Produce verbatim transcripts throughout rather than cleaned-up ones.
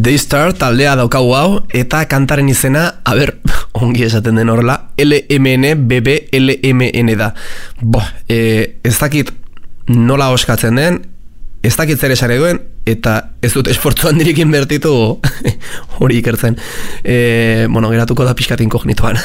Daystar taldea daukagu hau, eta kantaren izena, a ber, ongi esaten den horrela, L M N B B L M N da. Bo, e, ez dakit nola oskatzen den, ez dakit zer esare duen, eta ez dut esfortzu handirik inbertitu hori ikertzen. E, bueno, geratuko da pixkat inkognituan.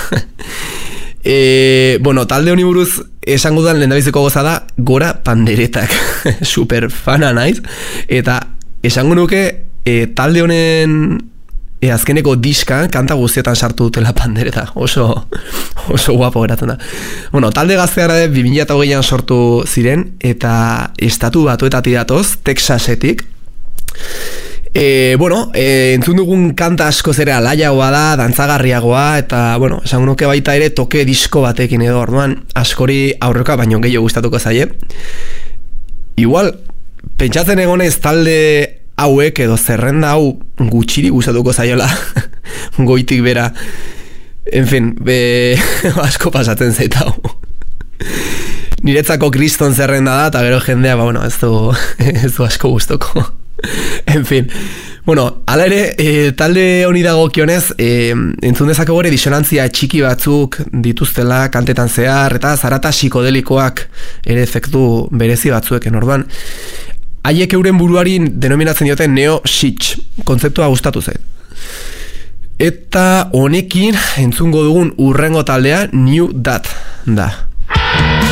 E, bueno, talde honi buruz esango dudan lehendabiziko goza da Gora Panderetak. Super fana naiz, eta esango nuke e, talde honen e, azkeneko diska kanta guztietan sartu dutela pandereta. Oso, oso guapo geratzen da. Bueno, talde gazteara bi mila hogeian sortu ziren, eta estatu batuetatik datoz, Texasetik. E, bueno, e, entzun dugun kanta asko zere alaiagoa da, dantzagarriagoa, eta, bueno, esan nuke baita ere toke disko batekin edo, orduan, askori aurreka baino gehiago gustatuko zaie. Igual, pentsatzen egonez talde hauek edo zerrenda hau gutxiri gustatuko zaiola, goitik bera. En fin, be, asko pasatzen zait hau. Niretzako kriston zerrenda da, eta gero jendea, ba, bueno, ez du, ez du asko gustoko. En fin, bueno, ala ere, e, talde honi dagokionez, e, entzun dezakegu ere disonantzia txiki batzuk dituztela kantetan zehar, eta zarata psikodelikoak ere efektu berezi batzueken, orduan. Haiek euren buruari denominatzen dioten neo-shitch, kontzeptua gustatu zait. Eta honekin entzungo dugun urrengo taldea New Dat da.